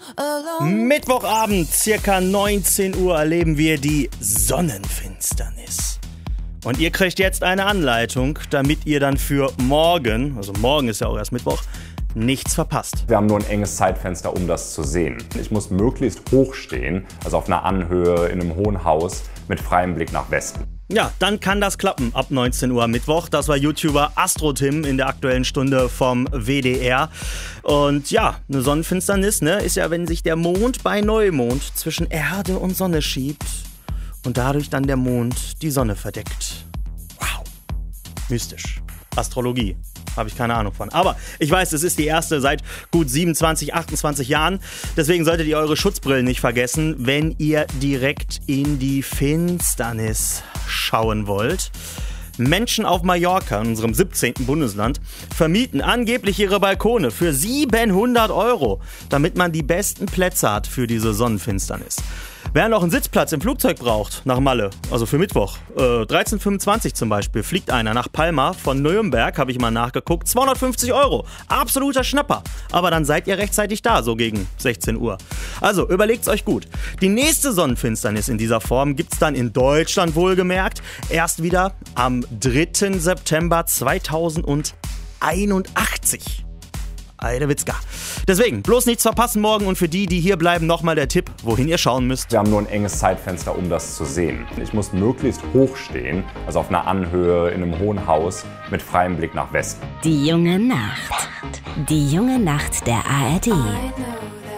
Mittwochabend, circa 19 Uhr, erleben wir die Sonnenfinsternis. Und ihr kriegt jetzt eine Anleitung, damit ihr dann für morgen, also morgen ist ja auch erst Mittwoch, nichts verpasst. Wir haben nur ein enges Zeitfenster, um das zu sehen. Ich muss möglichst hoch stehen, also auf einer Anhöhe, in einem hohen Haus, mit freiem Blick nach Westen. Ja, dann kann das klappen ab 19 Uhr am Mittwoch. Das war YouTuber Astro-Tim in der Aktuellen Stunde vom WDR. Und ja, eine Sonnenfinsternis, ne, ist ja, wenn sich der Mond bei Neumond zwischen Erde und Sonne schiebt und dadurch dann der Mond die Sonne verdeckt. Wow, mystisch. Astrologie. Habe ich keine Ahnung von. Aber ich weiß, es ist die erste seit gut 27, 28 Jahren. Deswegen solltet ihr eure Schutzbrillen nicht vergessen, wenn ihr direkt in die Finsternis schauen wollt. Menschen auf Mallorca, in unserem 17. Bundesland, vermieten angeblich ihre Balkone für 700 €, damit man die besten Plätze hat für diese Sonnenfinsternis. Wer noch einen Sitzplatz im Flugzeug braucht, nach Malle, also für Mittwoch, 13.25 zum Beispiel, fliegt einer nach Palma von Nürnberg, habe ich mal nachgeguckt, 250 €. Absoluter Schnapper. Aber dann seid ihr rechtzeitig da, so gegen 16 Uhr. Also überlegt's euch gut. Die nächste Sonnenfinsternis in dieser Form gibt's dann in Deutschland wohlgemerkt erst wieder am 3. September 2081. Eidewitzka. Deswegen, bloß nichts verpassen morgen und für die hier bleiben, nochmal der Tipp, wohin ihr schauen müsst. Wir haben nur ein enges Zeitfenster, um das zu sehen. Ich muss möglichst hoch stehen, also auf einer Anhöhe, in einem hohen Haus, mit freiem Blick nach Westen. Die junge Nacht. Die junge Nacht der ARD.